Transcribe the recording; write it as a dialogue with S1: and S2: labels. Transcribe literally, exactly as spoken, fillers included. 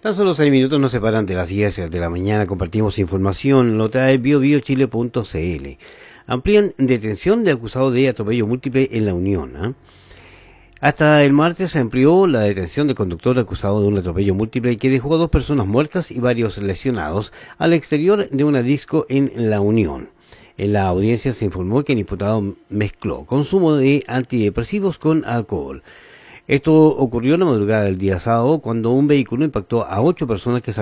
S1: Tan solo seis minutos nos separan de las diez de la mañana. Compartimos información. Lo trae bio bio chile punto c l. Amplían detención de acusado de atropello múltiple en La Unión. ¿eh? Hasta el martes se amplió la detención del conductor acusado de un atropello múltiple que dejó a dos personas muertas y varios lesionados al exterior de una disco en La Unión. En la audiencia se informó que el imputado mezcló consumo de antidepresivos con alcohol. Esto ocurrió en la madrugada del día sábado cuando un vehículo impactó a ocho personas que